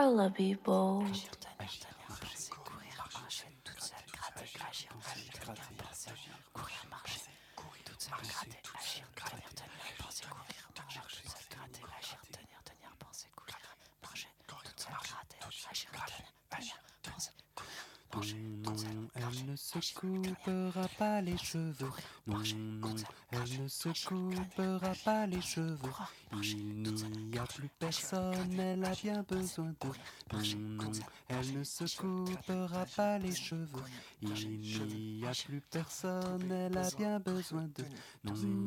parle à Bibo. Non, non, elle ne se coupera pas les cheveux. Non, non, elle ne se coupera pas les cheveux. Il n'y a plus personne, elle a bien besoin d'eux. Non, non, elle ne se coupera pas les cheveux. Il n'y a plus personne, elle a bien besoin d'eux. Non,